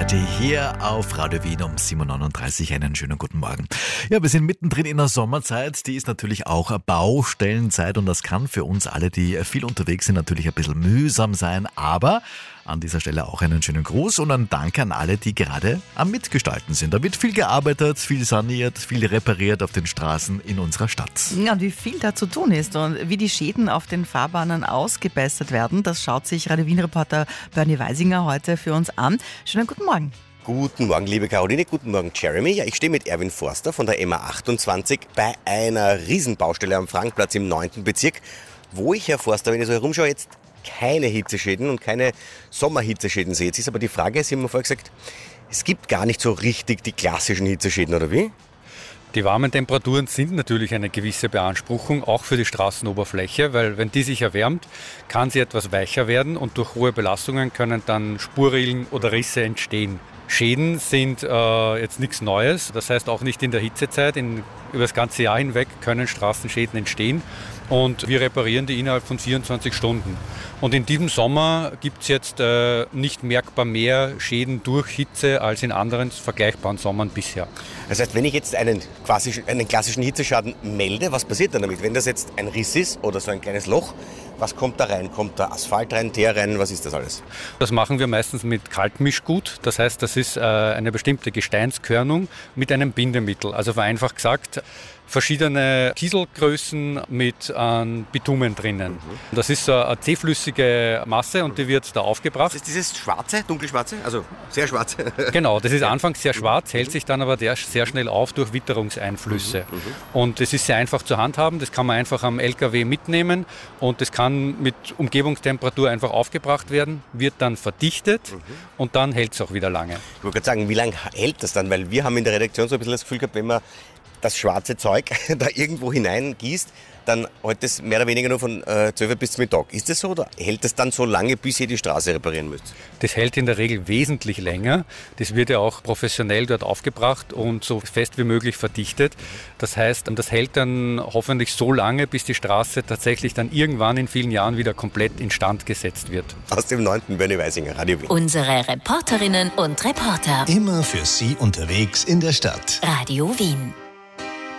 City hier auf Radio Wien um 7.39 Uhr. Einen schönen guten Morgen. Ja, wir sind mittendrin in der Sommerzeit. Die ist natürlich auch Baustellenzeit und das kann für uns alle, die viel unterwegs sind, natürlich ein bisschen mühsam sein. Aber an dieser Stelle auch einen schönen Gruß und ein Dank an alle, die gerade am Mitgestalten sind. Da wird viel gearbeitet, viel saniert, viel repariert auf den Straßen in unserer Stadt. Ja, und wie viel da zu tun ist und wie die Schäden auf den Fahrbahnen ausgebessert werden, das schaut sich Radio Wien-Reporter Bernie Weisinger heute für uns an. Schönen guten Morgen. Guten Morgen, liebe Caroline, guten Morgen, Jeremy. Ja, ich stehe mit Erwin Forster von der MA28 bei einer Riesenbaustelle am Frankplatz im 9. Bezirk, wo ich, Herr Forster, wenn ich so herumschaue, jetzt keine Hitzeschäden und keine Sommerhitzeschäden sehe. Jetzt ist aber die Frage, Sie haben mir vorher gesagt, es gibt gar nicht so richtig die klassischen Hitzeschäden, oder wie? Die warmen Temperaturen sind natürlich eine gewisse Beanspruchung, auch für die Straßenoberfläche, weil wenn die sich erwärmt, kann sie etwas weicher werden und durch hohe Belastungen können dann Spurrillen oder Risse entstehen. Schäden sind jetzt nichts Neues, das heißt auch nicht in der Hitzezeit. Über das ganze Jahr hinweg können Straßenschäden entstehen und wir reparieren die innerhalb von 24 Stunden. Und in diesem Sommer gibt es jetzt nicht merkbar mehr Schäden durch Hitze als in anderen vergleichbaren Sommern bisher. Das heißt, wenn ich jetzt einen klassischen Hitzeschaden melde, was passiert dann damit? Wenn das jetzt ein Riss ist oder so ein kleines Loch, was kommt da rein? Kommt da Asphalt rein, Teer rein? Was ist das alles? Das machen wir meistens mit Kalkmischgut. Das heißt, das ist eine bestimmte Gesteinskörnung mit einem Bindemittel. Also vereinfacht gesagt, verschiedene Kieselgrößen mit Bitumen drinnen. Das ist so eine zähflüssige Masse und die wird da aufgebracht. Das ist dieses schwarze, dunkelschwarze, also sehr schwarz. Genau, das ist anfangs sehr schwarz, hält sich dann aber sehr schnell auf durch Witterungseinflüsse. Und es ist sehr einfach zu handhaben, das kann man einfach am LKW mitnehmen und das kann mit Umgebungstemperatur einfach aufgebracht werden, wird dann verdichtet und dann hält es auch wieder lange. Ich wollte gerade sagen, wie lange hält das dann? Weil wir haben in der Redaktion so ein bisschen das Gefühl gehabt, wenn man das schwarze Zeug da irgendwo hineingießt, dann hält es mehr oder weniger nur von 12 bis zum Mittag. Ist das so oder hält das dann so lange, bis ihr die Straße reparieren müsst? Das hält in der Regel wesentlich länger. Das wird ja auch professionell dort aufgebracht und so fest wie möglich verdichtet. Das heißt, das hält dann hoffentlich so lange, bis die Straße tatsächlich dann irgendwann in vielen Jahren wieder komplett instand gesetzt wird. Aus dem 9. Bernie Weisinger, Radio Wien. Unsere Reporterinnen und Reporter. Immer für Sie unterwegs in der Stadt. Radio Wien.